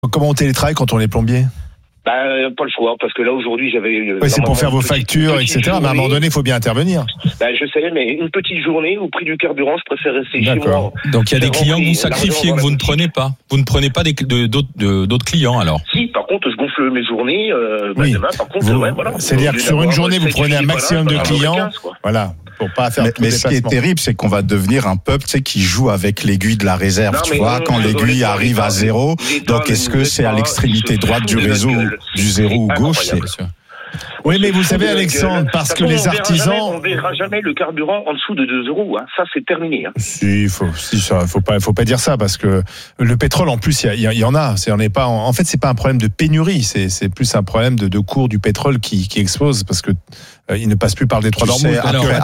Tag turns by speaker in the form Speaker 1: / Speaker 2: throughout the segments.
Speaker 1: Comment on télétravaille quand on est plombier ?
Speaker 2: Pas le choix, parce que là aujourd'hui j'avais...
Speaker 1: Oui, c'est pour faire vos factures, etc. Mais à un moment donné, il faut bien intervenir.
Speaker 2: Je sais, mais une petite journée au prix du carburant, je préfère rester chez moi.
Speaker 3: Donc il y a des clients que vous sacrifiez, que vous ne prenez pas. Vous ne prenez pas d'autres clients alors ?
Speaker 2: Si, par contre, je gonfle mes journées.
Speaker 1: Oui.
Speaker 2: Demain, par contre, voilà.
Speaker 1: C'est-à-dire que sur une journée, vous prenez un maximum de clients. Voilà. Pour pas faire
Speaker 4: mais ce qui est terrible, c'est qu'on va devenir un peuple, qui joue avec l'aiguille de la réserve. Quand l'aiguille arrive à zéro, donc est-ce que c'est à l'extrémité droite du réseau, du zéro ou gauche ?
Speaker 1: Oui, mais vous savez, Alexandre, parce que les artisans...
Speaker 2: On verra jamais le carburant en dessous de 2 euros. Ça, c'est terminé.
Speaker 1: Si, faut pas dire ça, parce que le pétrole, en plus, il y en a. En fait, c'est pas un problème de pénurie, c'est plus un problème de cours du pétrole qui explose, parce que il ne passe plus par le détroit d'Ormuz.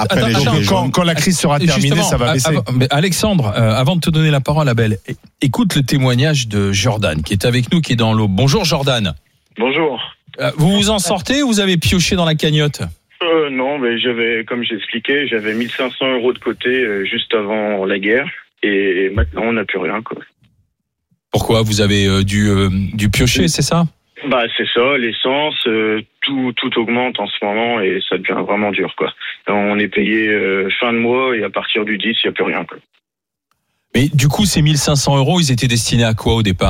Speaker 1: Quand la crise sera terminée, ça va baisser.
Speaker 3: Alexandre, avant de te donner la parole, Abel, écoute le témoignage de Jordan, qui est avec nous, qui est dans l'eau. Bonjour Jordan.
Speaker 5: Bonjour.
Speaker 3: Vous vous en sortez ou vous avez pioché dans la cagnotte ?
Speaker 5: Non, mais comme j'expliquais, j'avais 1500 € de côté juste avant la guerre, et maintenant on n'a plus rien, quoi.
Speaker 3: Pourquoi ? Vous avez dû piocher, c'est ça ?
Speaker 5: C'est ça, l'essence, tout augmente en ce moment et ça devient vraiment dur, quoi. On est payé fin de mois et à partir du 10, il n'y a plus rien, quoi.
Speaker 3: Mais du coup, ces 1500 €, ils étaient destinés à quoi au départ ?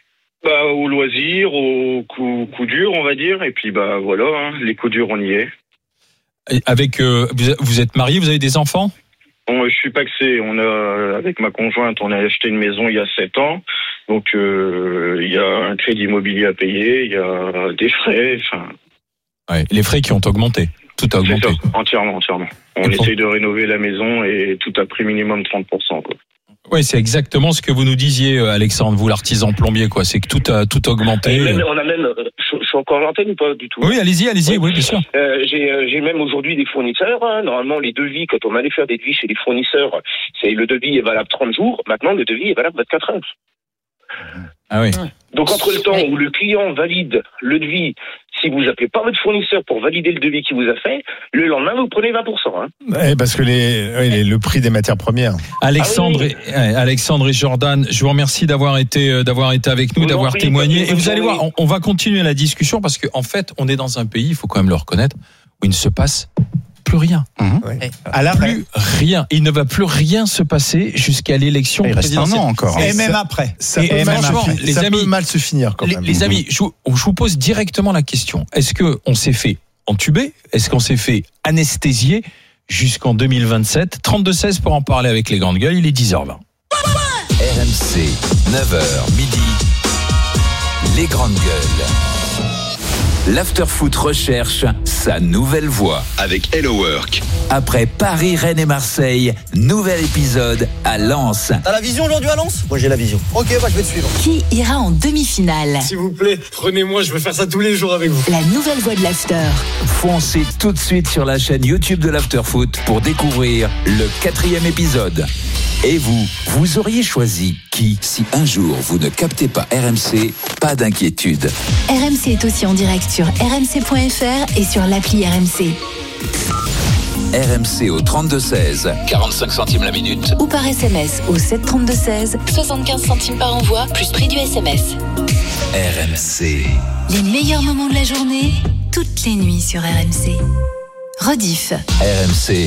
Speaker 5: Au loisir, au coup dur, on va dire, et puis voilà, les coups durs, on y est.
Speaker 3: Et vous êtes marié, vous avez des enfants ?
Speaker 5: Je suis pacsé. Avec ma conjointe, on a acheté une maison il y a 7 ans. Donc, il y a un crédit immobilier à payer, il y a des frais,
Speaker 3: Ouais, les frais qui ont augmenté. Tout a augmenté.
Speaker 5: C'est ça, entièrement. On essaye de rénover la maison et tout a pris minimum 30%, quoi.
Speaker 3: Oui, c'est exactement ce que vous nous disiez, Alexandre, vous l'artisan plombier, quoi. C'est que tout a augmenté.
Speaker 2: Je suis encore en antenne ou pas du tout ?
Speaker 3: Oui, allez-y, oui, bien sûr.
Speaker 2: J'ai même aujourd'hui des fournisseurs. Normalement, les devis, quand on allait faire des devis chez les fournisseurs, le devis est valable 30 jours. Maintenant, le devis est valable 24 heures.
Speaker 3: Ah oui.
Speaker 2: Donc, entre le temps où le client valide le devis, si vous appelez pas votre fournisseur pour valider le devis qu'il vous a fait, le lendemain, vous prenez 20%.
Speaker 1: Parce que le prix des matières premières.
Speaker 3: Alexandre et Jordan, je vous remercie d'avoir été avec nous, d'avoir témoigné. Et vous allez voir, on va continuer la discussion parce qu'en fait, on est dans un pays, il faut quand même le reconnaître, où il ne se passe plus rien. Plus rien. Il ne va plus rien se passer jusqu'à l'élection présidentielle.
Speaker 4: Encore.
Speaker 1: Et même après. Ça peut mal se finir quand même.
Speaker 3: Les amis, je vous pose directement la question. Est-ce qu'on s'est fait entuber ? Est-ce qu'on s'est fait anesthésier jusqu'en 2027 ? 32-16 pour en parler avec les grandes gueules. Il est 10h20.
Speaker 6: RMC, 9h midi. Les grandes gueules. L'Afterfoot recherche sa nouvelle voix avec Hello Work. Après Paris, Rennes et Marseille, nouvel épisode à Lens.
Speaker 7: T'as la vision aujourd'hui à Lens ? Moi j'ai la vision. Ok, je vais te suivre.
Speaker 8: Qui ira en demi-finale ?
Speaker 7: S'il vous plaît, prenez-moi, je veux faire ça tous les jours avec vous.
Speaker 8: La nouvelle voix de l'After.
Speaker 6: Foncez tout de suite sur la chaîne YouTube de l'Afterfoot pour découvrir le 4e épisode. Et vous auriez choisi qui ? Si un jour vous ne captez pas RMC, pas d'inquiétude.
Speaker 8: RMC est aussi en direct sur rmc.fr et sur l'appli RMC.
Speaker 6: RMC au 32-16, 45 centimes la minute.
Speaker 8: Ou par SMS au 732-16, 75 centimes par envoi, plus prix du SMS.
Speaker 6: RMC.
Speaker 8: Les meilleurs moments de la journée, toutes les nuits sur RMC. Rediff.
Speaker 6: RMC.